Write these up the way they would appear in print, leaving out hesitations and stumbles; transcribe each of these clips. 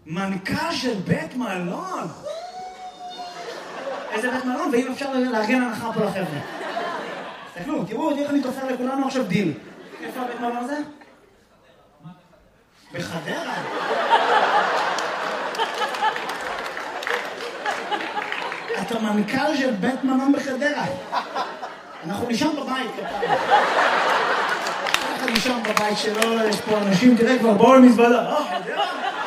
מנכ"ל של בית מלון. איזה בית מלון, ואם אפשר לארגן הנחה פה לחבר'ה. תסתכלו, תראו איך אני תופר לכולנו עכשיו דיל. איפה הבית מלון הזה? בחדרה. אתה מנכ"ל של בית מלון בחדרה. אנחנו נשאם בבית. אנחנו נשאם בבית שלו, יש פה אנשים, תראה כבר, בואו למזוודה. חדרה?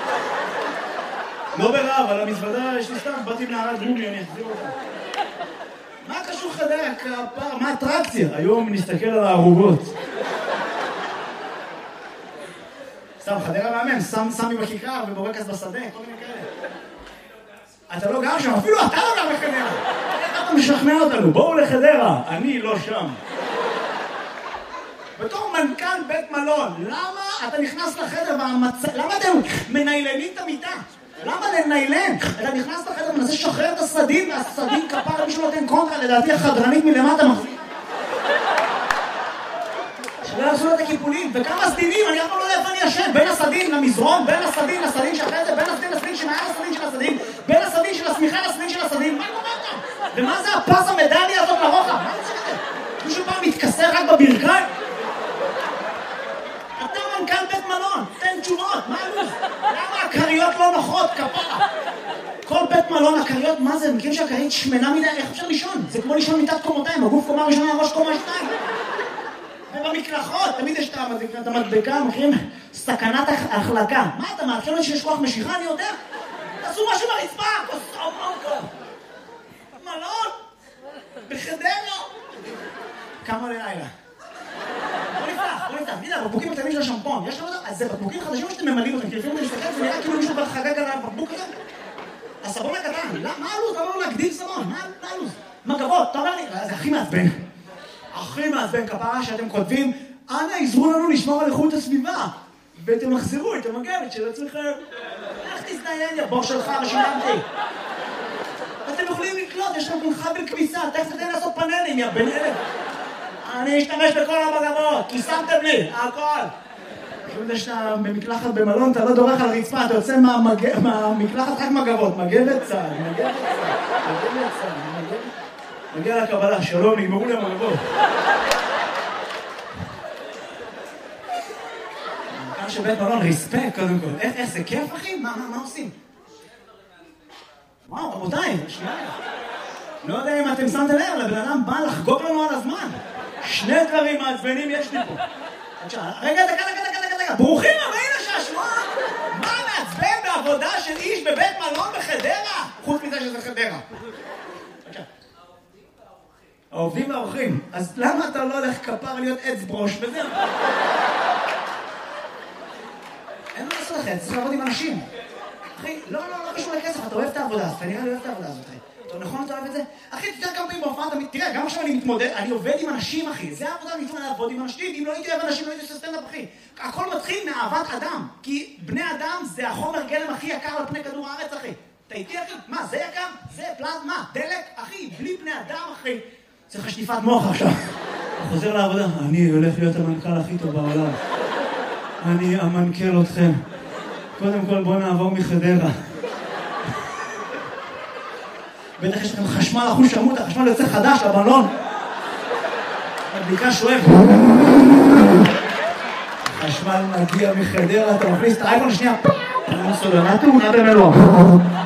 לא ברע, אבל המזוודה יש לי סתם, באתי מנערת גוגלי, אני אחזיר אותה. מה קשור חדרה? כפר, מה האטרקציה? היום נסתכל על הערוגות. סתם, חדרה מאמן, סמי בכיכר ובורקס בשדה, כל מיני כאלה. אתה לא גר שם, אפילו אתה לא גר בחדרה. איך אתה משכנע אותנו? בואו לחדרה, אני לא שם. בתור מנכ"ל בית מלון, למה אתה נכנס לחדר למה אתם מניילנים את המיטה? למה לניילן? אתה נכנס לחדר ומנסה לשחרר את הסדין, והסדין כפר מישהו נותן קונטרה, לדעתי החדרנית מלמטה מחזיק. שלא יעשו לו את הקיפולים, וכמה סדינים, אני אף פעם לא יודע איפה אני ישן, בין הסדין למזרון, בין הסדין לסדין שאחרי זה, בין הסדין לסדין שמעל הסדין של הסדין, בין הסדין של השמיכה לסדין של הסדין, מה קורה כאן? ומה זה הפס המדליה הזאת לרוחב? מה זה שזה? מישהו פעם מתכסה רק בברכיים? אתה מנכ"ל בית מלון, תן תשובות, מה הלו"ז? למה הקריות לא נוחות, כפרה? כל בית מלון, הקריות, מה זה? מכירים שהקרית שמנה מדי, איך אפשר לישון? זה כמו לישון מיטת קומותיים, הגוף קומה ראשונה, הראש קומה שתיים. ובמקלחות, תמיד יש את המדבקה, מכירים? סכנת החלקה. מה אתה מאפשר לי שיש כוח משיכה? אני יודע. תעשו משהו ברצפה, כוסו מונקו. מלון, בחדרה. כמה לילה. בוא נפתח, תראה, בקבוקים הקטנים של השמפון, יש לך אותם? אז זה בקבוקים חדשים שאתם ממלאים אותם, כי לפעמים אתה מסתכל, זה נראה כאילו מישהו חגג על הבקבוק הזה. הסבון הקטן, מה הלו"ז? אתה אומר לו להגדיל סבון, מה הלו"ז? מגבות, אתה אומר לי, זה הכי מעצבן. הכי מעצבן כפרה שאתם כותבים, אנא עזרו לנו לשמור על איכות הסביבה, ותמחזרו את המגבת של עצמכם. איך תזדיין, יא בור שלך, שילמתי. אתם יכולים לקלוט, יש לכם חבל כביסה, תכף תתן לעשות פאנלים, יא בן אלף. אני אשתמש בכל המגבות, כי שמתם לי, הכל. זה שאתה במקלחת במלון, אתה לא דורך על הרצפה, אתה יוצא מהמקלחת רק מגבות, מגבת צהל, מגיע לקבלה, שלום, נגמרו לי המגבות. מנכ"ל של בית מלון, ריספקט קודם כל. איך זה כיף, אחי? מה עושים? וואו, רבותיי, שנייה. לא יודע אם אתם שמתם לב, לבן אדם בא לחגוג לנו על הזמן. שני דברים מעצבנים יש לי פה. רגע, דקה. ברוכים הבאים לשעשוע. מה מעצבן בעבודה של איש בבית מלון בחדרה? חוץ מזה שזה חדרה. העובדים והאורחים. אז למה אתה לא הולך כפר להיות עץ ברוש וזהו? אין מה לעשות לכם, צריך לעבוד עם אנשים. אחי, לא קשור לכסף, אתה אוהב את העבודה, אתה נראה לי אוהב את העבודה הזאת, אחי. נכון, אתה אוהב את זה? אחי, תתאר כמה פעמים בהופעה, תראה, גם עכשיו אני מתמודד, אני עובד עם אנשים, אחי. זה העבודה, אני מתמודד לעבוד עם אנשים. אם לא הייתי אוהב אנשים, לא הייתי עושה סטנדאפ, אחי. הכל מתחיל מאהבת אדם. כי בני אדם זה החומר גלם הכי יקר על פני כדור הארץ, אחי. אתה איתי, אחי? מה, זה יקר? זה פלזמה, דלק? אחי, בלי בני אדם, אחי. צריך שטיפת מוח עכשיו. הוא חוזר לעבודה. אני הולך להיות המנכ"ל הכי טוב בעולם. אני אמנכ"ל אתכם. קודם כל, בוא נעבור מחדרה. בטח יש לכם חשמל אחוש שמות, החשמל יוצא חדש לבלון. הבדיקה שואב. החשמל מגיע מחדרה, אתה מכניס את האייפון שנייה. אני מסודנה תאונה במלוא.